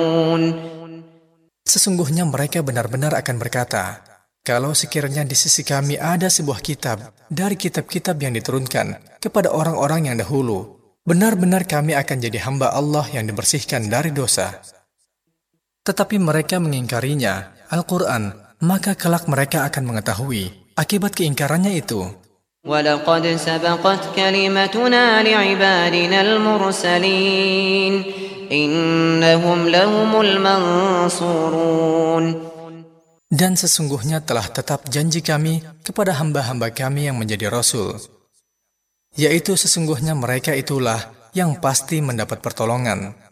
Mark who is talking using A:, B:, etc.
A: Sesungguhnya mereka benar-benar akan berkata, kalau sekiranya di sisi kami ada sebuah kitab dari kitab-kitab yang diturunkan kepada orang-orang yang dahulu, benar-benar kami akan jadi hamba Allah yang dibersihkan dari dosa. Tetapi mereka mengingkarinya, Al-Quran, maka kelak mereka akan mengetahui akibat keingkarannya itu.
B: وَلَقَدْ سَبَقَتْ كَلِمَتُنَا لِعِبَادِنَا الْمُرْسَلِينَ إِنَّهُمْ لَهُمُ الْمَنْصُورُونَ.
A: Dan sesungguhnya telah tetap janji kami kepada hamba-hamba kami yang menjadi Rasul, yaitu sesungguhnya mereka itulah yang pasti mendapat pertolongan.